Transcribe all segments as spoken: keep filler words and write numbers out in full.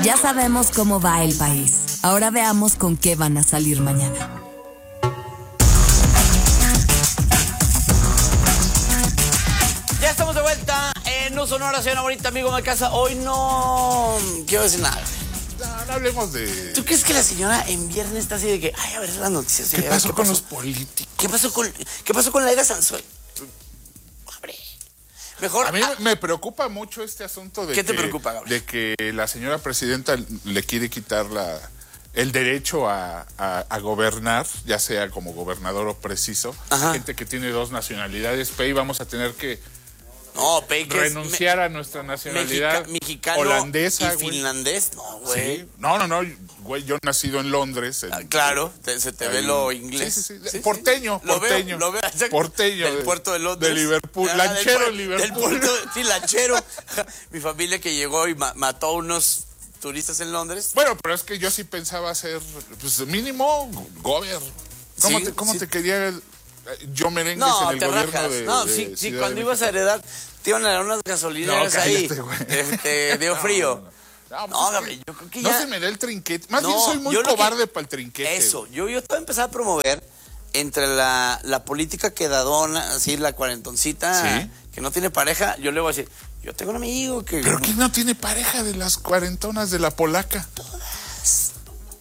Ya sabemos cómo va el país. Ahora veamos con qué van a salir mañana. Ya estamos de vuelta en No Sonora, señora bonita, amigo de casa. Hoy no quiero decir nada. No, no hablemos de... ¿Tú crees que la señora en viernes está así de que, ay, a ver las noticias? ¿Qué pasó ¿Qué con pasó? los políticos? ¿Qué pasó con, qué pasó con Laida Sansores? Hombre, mejor... A mí me preocupa mucho este asunto de ¿Qué te que, preocupa, Gabriel? de que la señora presidenta le quiere quitar la, el derecho a, a, a gobernar, ya sea como gobernador o preciso. Ajá. Gente que tiene dos nacionalidades, Pei, vamos a tener que No, Pei, que es renunciar me- a nuestra nacionalidad mexica- mexicano holandesa, y güey. finlandés. No, güey. Sí. No, no, no, güey, yo nacido en Londres. En, Ah, claro, te- se te ve ahí- lo inglés. Sí, sí, sí. Sí, Porteño, sí. Lo veo, porteño. lo veo, exacto. Porteño. Del de- puerto de Londres. De Liverpool. Ah, Lanchero del, en Liverpool. Del puerto, sí, lanchero. Mi familia que llegó y ma- mató a unos turistas en Londres. Bueno, pero es que yo sí pensaba ser, pues mínimo, gobierno. ¿Cómo, Sí, te, cómo sí. te quería eh, yo merengues No, en el te gobierno rajas. de No, de sí, sí, Ciudad cuando de ibas a México? heredar, te iban a dar unas gasolineras No, ahí. cállate, güey. Te, te dio frío. No, no, no. No, pues, Gabriel, yo creo que no ya... se me da el trinquete. Más No, bien soy muy yo lo que- cobarde para el trinquete. Eso, yo, yo te voy a empezar a promover entre la, la política quedadona, así la cuarentoncita, Sí. que no tiene pareja, yo le voy a decir, yo tengo un amigo que... ¿Pero quién no tiene pareja de las cuarentonas de la polaca? Todas.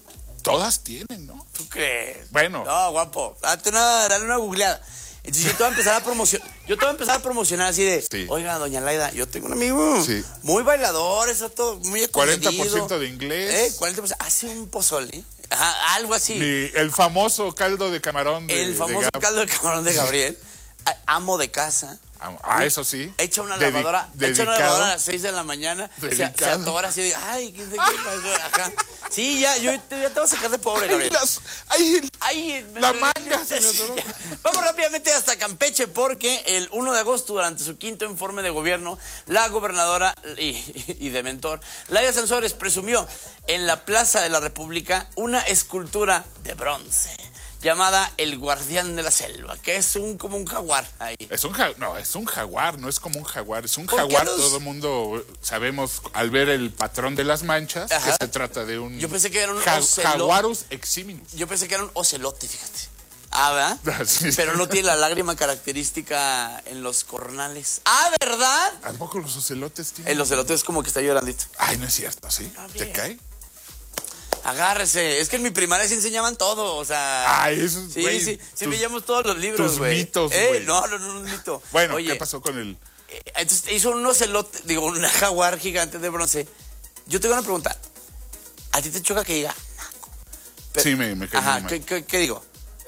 Todas tienen, ¿no? ¿Tú crees? Bueno. No, guapo, date una, dale una googleada. Entonces yo te voy a empezar a promocionar, yo te voy a empezar a promocionar así de, Sí. oiga, doña Laida, yo tengo un amigo Sí. muy bailador, eso todo, muy cuarenta acomedido. por ciento de inglés. ¿Eh? cuarenta por ciento, hace un pozole, ajá, algo así. Mi- el famoso caldo de camarón de El de famoso Gap. caldo de camarón de Gabriel, a- amo de casa. Ah, eso sí. Echa una Dedi- lavadora, echa una dedicado. lavadora a las seis de la mañana, se, se Dedicado. atora así de, ay, ¿qué, qué pasó? Ajá. Sí, ya, yo te, ya te voy a sacar de pobre, Ay, Gabriel. las- ay, el- Ay, la manga se me Sí, atoró. ya. Vamos rápidamente hasta Campeche porque el uno de agosto, durante su quinto informe de gobierno, la gobernadora y, y de mentor, Laida Sansores, presumió en la Plaza de la República una escultura de bronce llamada El Guardián de la Selva, que es un como un jaguar ahí. Es un ja- no, es un jaguar, no es como un jaguar, es un ¿Por qué jaguar, los- todo el mundo sabemos al ver el patrón de las manchas Ajá. que se trata de un Yo pensé que era un ja- ocelo- Jaguarus eximinus. Yo pensé que era un ocelote, fíjate. Ah, ¿verdad? Sí. Pero no tiene la lágrima característica en los cornales. Ah, ¿verdad? ¿A poco los ocelotes tienen? El ocelote es como que está llorandito. Ay, no es cierto, ¿sí? Ah, ¿Te bien. cae? Agárrese. Es que en mi primaria se enseñaban todo, o sea... Ay, eso es, Sí, güey, sí, sí tus- veíamos todos los libros, tus güey. mitos, Eh, güey. No, no, no, no es mito. Bueno, Oye, ¿qué pasó con el...? eh, entonces hizo un ocelote, digo, un jaguar gigante de bronce. Yo tengo una pregunta. ¿A ti te choca que diga naco? Pero- Sí, me, me cae Ajá, muy mal. ¿qué, qué, qué digo?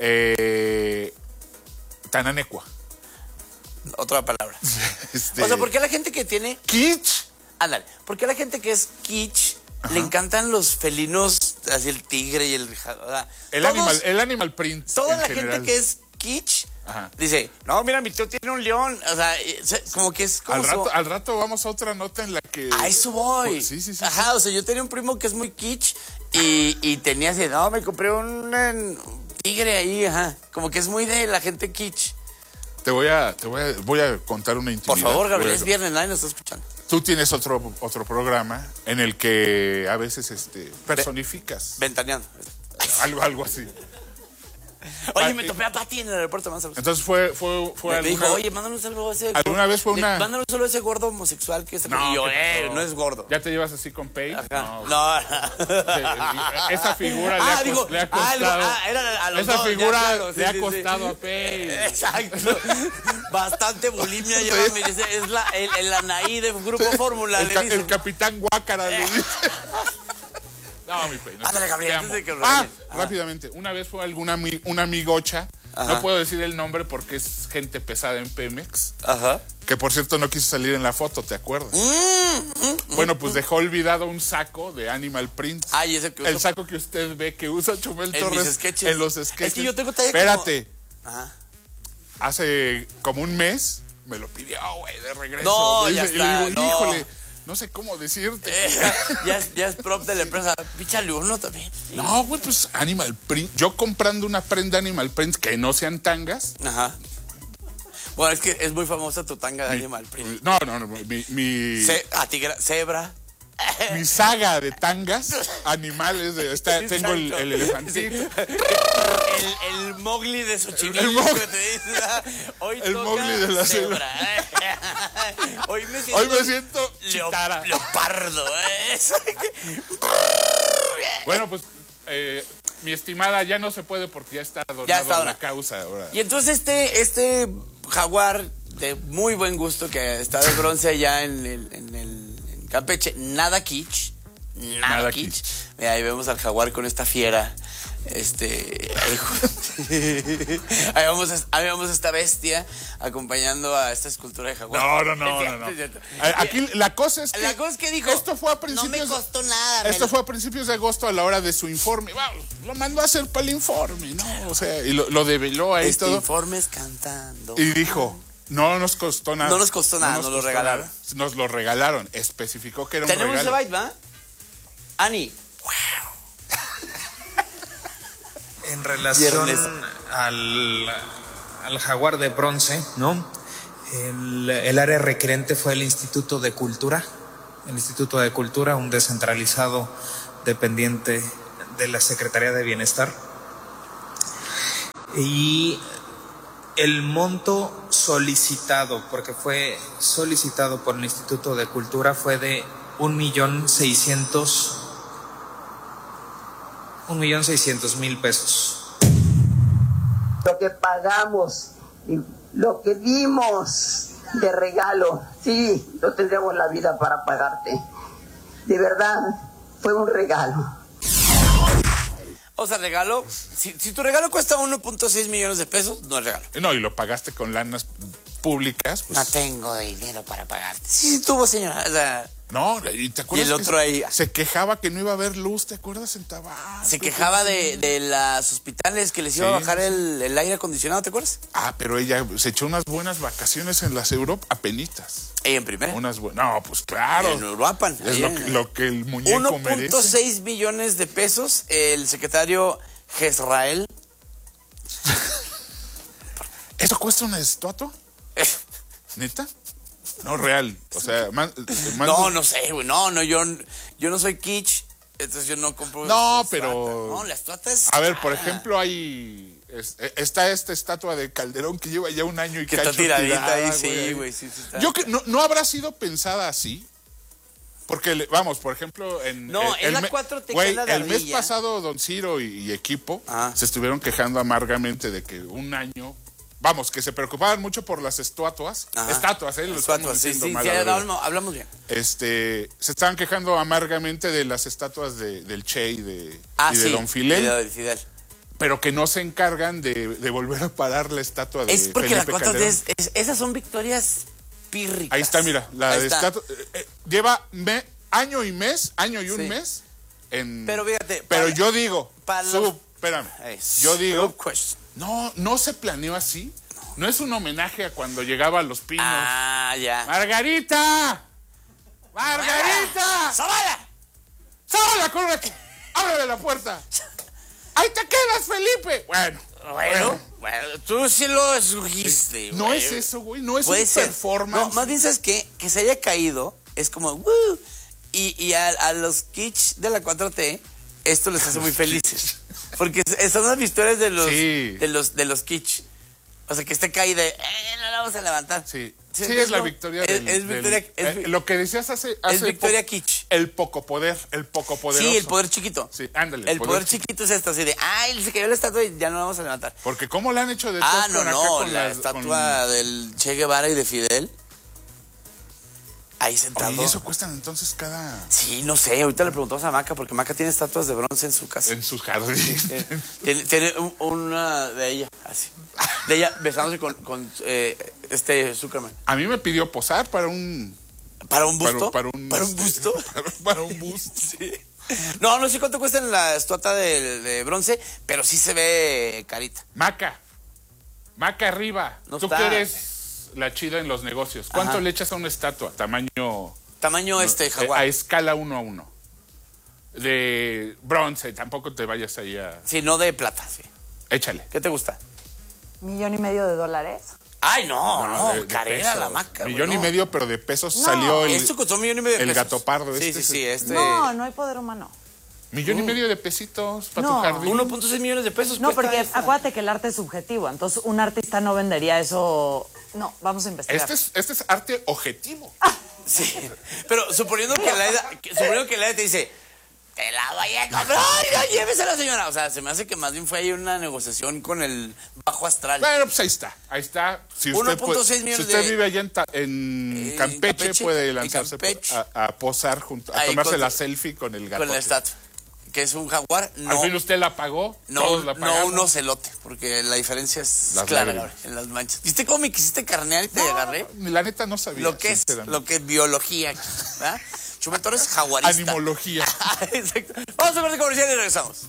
Eh, Tananecua. Otra palabra. Este, O sea, ¿por qué la gente que tiene... Kitsch. Ándale, porque a la gente que es kitsch le encantan los felinos, así el tigre y el... ja- o sea, El, todos- animal, el animal print. Toda en la general. gente que es kitsch Ajá. dice, no, mira, mi tío tiene un león. O sea, eh, se- como que es como... Al su- rato, al rato vamos a otra nota en la que... A eso voy. Sí, sí, sí. Ajá, o sea, yo tenía un primo que es muy kitsch y, y tenía así, no, me compré un, un tigre ahí, ajá. Como que es muy de la gente kitsch. Te voy a, te voy a, voy a contar una intimidad. Por favor, Gabriel, Voy a- es viernes, nadie nos está escuchando. Tú tienes otro, otro programa en el que a veces este, personificas Ventaneando. algo, algo así. Oye, Ah, me eh, topé a Pati en el aeropuerto más. Entonces fue, fue, fue Me, me dijo, alguna- oye, mándame un saludo a ese... ¿Alguna vez fue de- una- Mándame un saludo a ese gordo homosexual que está... No, y yo, ¿qué eh, pasó? no es gordo. ¿Ya te llevas así con Pei? Ajá. No. No. Sí, esa figura le, Ah, ha, digo, cos- le ha ah, costado. ah, era a los esa dos, ya, figura claro, sí, le ha sí, sí. costado a Pei. Exacto. Bastante bulimia lleva, me dice, es la, el, el Anaí de Grupo Fórmula, El, le ca- dice. el capitán Guácara le dice. No, mi Pei. No, Ándale, Gabriel, te antes amo. de que lo Ah, regañen. Ah. rápidamente. Una vez fue alguna ami- una amigocha. Ajá. No puedo decir el nombre porque es gente pesada en Pemex. Ajá. Que por cierto no quiso salir en la foto, ¿te acuerdas? Mm, Bueno, pues dejó olvidado un saco de Animal Print. Ay, ese que uso- El saco que usted ve que usa Chumel En Torres mis sketches. en los sketches. Es que yo tengo talla Espérate, Ajá. hace como un mes me lo pidió, güey, de regreso. No, Me ya dice- está, Y le digo, no. híjole, no sé cómo decirte. Eh, ya, es, ya es prop de la empresa. Píchale uno también. Sí. No, güey, pues Animal Print. Yo comprando una prenda Animal Print que no sean tangas. Ajá. Bueno, es que es muy famosa tu tanga de Animal Print. No, no, no, mi... mi- Ce- a tigra, cebra. mi saga de tangas, animales, de, está, tengo el, el elefantito. El, el Mowgli de Xochimilco, El Mowgli. te dice, ¿verdad? Hoy El toca Mowgli de la selva. cebra. Hoy me siento, Hoy me siento leo- chitara. leopardo. ¿eh? Bueno, pues, eh, mi estimada, ya no se puede porque ya está donado Ya está a la donado. causa ahora. Y entonces este, este jaguar de muy buen gusto que está de bronce allá en el, en el en Campeche, nada kitsch, nada, Nada kitsch. kitsch. Mira, ahí vemos al jaguar con esta fiera. Este, ahí, ju- ahí vamos, a- ahí vamos a esta bestia acompañando a esta escultura de jaguar. No, no, no, Es no, no. cierto, es cierto. Aquí la cosa es que... La cosa es que dijo, Esto fue a no principios... me costó nada. me Esto lo- fue a principios de agosto a la hora de su informe. Wow, lo mandó a hacer para el informe, ¿no? O sea, y lo, lo develó ahí este todo. informe es cantando. Y dijo, no nos costó nada. No nos costó nada, nos lo costó regalaron. nada. Nos lo regalaron. Especificó que era un Tenemos ese regalo. byte, ¿va? Ani. En relación Viernes. al, al jaguar de bronce, ¿no? El, el área requerente fue el Instituto de Cultura, el Instituto de Cultura, un descentralizado dependiente de la Secretaría de Bienestar. Y el monto solicitado, porque fue solicitado por el Instituto de Cultura, fue de un millón seiscientos un millón seiscientos mil pesos. Lo que pagamos y lo que dimos de regalo, sí, no tendremos la vida para pagarte. De verdad, fue un regalo. O sea, regalo, si, si tu regalo cuesta uno punto seis millones de pesos, no es regalo. No, y lo pagaste con lanas públicas. Pues, No tengo dinero para pagarte. Sí, sí tuvo, señora. O sea, no, y te acuerdas Y el que otro ahí. se quejaba que no iba a haber luz, ¿te acuerdas? En Tabasco. se quejaba de, de los hospitales que les iba a Sí, bajar sí. el, el aire acondicionado, ¿te acuerdas? Ah, pero ella se echó unas buenas vacaciones en las Europa, apenitas. Ella en primera. Unas buenas. No, pues claro. En Uruapan. Es ahí lo en- que, lo que el muñeco uno punto merece. seis millones de pesos. El secretario Jezrael. ¿Eso cuesta una estatua? ¿Neta? No, real. O sea, man- man- No, no sé, güey. No, no, yo, yo no soy kitsch. Entonces yo no compro. No, estatua. pero- No, la estatua es. A ver, por cara. ejemplo, hay... es- está esta estatua de Calderón que lleva ya un año y Que está cacho tiradita tirada, ahí, sí, güey. Sí, sí está. Yo que no, no habrá sido pensada así. Porque, le- vamos, por ejemplo, en... No, el, es el la me- cuatro T, güey, que es la de el mes ardilla. pasado, Don Ciro y, y equipo Ajá. se estuvieron quejando amargamente de que un año... Vamos, que se preocupaban mucho por las estatuas. Ajá. Estatuas, ¿eh? Lo Estatuas, estamos sí, diciendo sí, mal, sí, a ver. hablamos, hablamos bien. Este, se estaban quejando amargamente de las estatuas de, del Che y de, Ah, y de sí. Don Fidel, y de Don Fidel. pero que no se encargan de, de volver a parar la estatua de Es porque Felipe la cuatro T Calderón. es, es- esas son victorias pírricas. Ahí está, mira, la Ahí de está. estatua eh, eh, lleva me- año y mes, año y un Sí. mes en. Pero fíjate, pero para- yo digo, para sub- los- espérame, Es- yo digo, Good question. no, no se planeó así. No es un homenaje a cuando llegaba a Los Pinos. Ah, ya. ¡Margarita! ¡Margarita! ¡Zavala! ¡Sábala, corre aquí! ¡Ábrele la puerta! ¡Ahí te quedas, Felipe! Bueno, Bueno, bueno, tú sí lo escogiste. no güey. es eso, güey. No es Puede un ser. performance. No, más bien, ¿sabes qué? Que se haya caído es como, ¡woo! Y, y a, a los kitsch de la cuatro T, esto les hace muy felices. Porque es- son las victorias de los, Sí. de los, de los kitsch. O sea, que esté caída, eh, no la vamos a levantar. Sí, Sí, sí, es es la lo- victoria es- del, es victoria- del- es eh, vi- lo que decías hace, hace Es victoria poco, kitsch. el poco poder, el poco poderoso. Sí, el poder chiquito. Sí, ándale. El poder chiquito es esto, así de, ay, se cayó la estatua y ya no la vamos a levantar. Porque cómo le han hecho de Ah, tos no, con acá no, con la las- estatua del Che Guevara y de Fidel. Ahí con- sentado. Oye, ¿y eso cuestan entonces cada... Sí, no sé, ahorita le preguntamos a Maca, porque Maca tiene estatuas de bronce en su casa. en sus jardines? Eh, tiene tiene un- una de ella, así. De ella besándose con, con eh, este Zuckerman. A mí me pidió posar para un... ¿Para un Para, busto? para un, ¿Para un este, busto? Para, para un busto. Sí. No, no sé cuánto cuesta la estatua de, de bronce, pero sí se ve carita. Maca. Maca arriba. No Tú está. que eres la chida en los negocios. ¿Cuánto Ajá. le echas a una estatua? Tamaño... Tamaño este, eh, jaguar. a escala uno a uno. De bronce. Tampoco te vayas ahí a... Sí, no de plata, sí. Échale. ¿Qué te gusta? Millón y medio de dólares. Ay, no, no, de- de carera pesos. la maca. güey, Millón y no. medio, pero de pesos No. salió el, Esto costó un millón y medio de el pesos. gato pardo. Sí, este sí, sí, es- este... No, no hay poder humano. Millón y medio de pesitos para No. tu jardín. uno punto seis millones de pesos. No, cuesta porque esta. acuérdate que el arte es subjetivo, entonces un artista no vendería eso. No, vamos a investigar. Este es, este es arte objetivo. Sí, pero suponiendo que la EDA, que- suponiendo que la EDA te dice, te la vaya a comprar, no, llévesela, señora. O sea, se me hace que más bien fue ahí una negociación con el bajo astral. Bueno, pues ahí está. Ahí está. Si usted, uno punto puede- seis si millones usted de- vive allá en, Ta- en En Campeche, Campeche, puede en lanzarse Campeche. a, a posar, junto, a Ahí tomarse con- la selfie con el gato. Con la estatua, que es un jaguar. Al No, fin usted la pagó. no, todos la no pagamos. un ocelote, porque la diferencia es Las clara lágrimas. Gabriel, en las manchas. ¿Viste cómo me quisiste carnear y te agarré? La neta no sabía. Lo que es, sinceramente. lo que es biología aquí, ¿verdad? Chumel Torres es jaguarista. Animología. Exacto. Vamos a ver de comercial y regresamos.